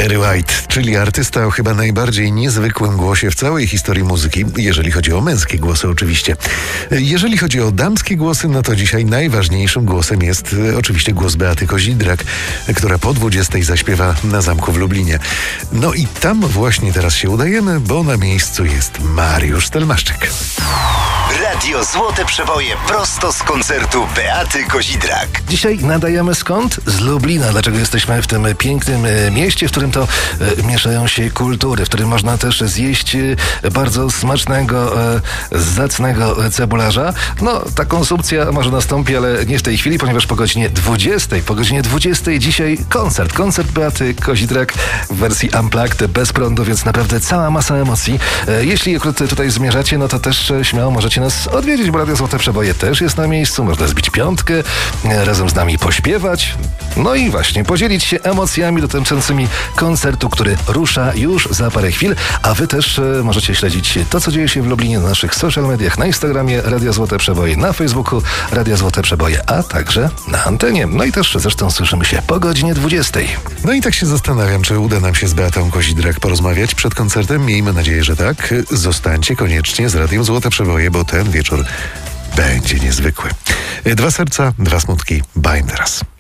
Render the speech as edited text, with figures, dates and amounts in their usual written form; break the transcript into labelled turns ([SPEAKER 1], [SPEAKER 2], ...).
[SPEAKER 1] Barry White, czyli artysta o chyba najbardziej niezwykłym głosie w całej historii muzyki, jeżeli chodzi o męskie głosy oczywiście. Jeżeli chodzi o damskie głosy, no to dzisiaj najważniejszym głosem jest oczywiście głos Beaty Kozidrak, która po 20 zaśpiewa na zamku w Lublinie. No i tam właśnie teraz się udajemy, bo na miejscu jest Mariusz Stelmaszczyk.
[SPEAKER 2] Radio Złote Przeboje prosto z koncertu Beaty Kozidrak.
[SPEAKER 3] Dzisiaj nadajemy skąd? Z Lublina. Dlaczego jesteśmy w tym pięknym mieście, w którym to mieszają się kultury, w którym można też zjeść bardzo smacznego, zacnego cebularza. No, ta konsumpcja może nastąpi, ale nie w tej chwili, ponieważ po godzinie 20 dzisiaj koncert Beaty Kozidrak w wersji unplugged, bez prądu, więc naprawdę cała masa emocji. Jeśli akurat tutaj zmierzacie, no to też śmiało możecie nas odwiedzić, bo Radio Złote Przeboje też jest na miejscu. Można zbić piątkę, razem z nami pośpiewać. No i właśnie podzielić się emocjami dotyczącymi koncertu, który rusza już za parę chwil, a wy też możecie śledzić to, co dzieje się w Lublinie na naszych social mediach, na Instagramie Radio Złote Przeboje, na Facebooku Radio Złote Przeboje, a także na antenie. No i też zresztą słyszymy się po godzinie 20.
[SPEAKER 1] No i tak się zastanawiam, czy uda nam się z Beatą Kozidrak porozmawiać przed koncertem. Miejmy nadzieję, że tak. Zostańcie koniecznie z Radiem Złote Przeboje, bo ten wieczór będzie niezwykły. 2 serca, 2 smutki. Bajmy teraz.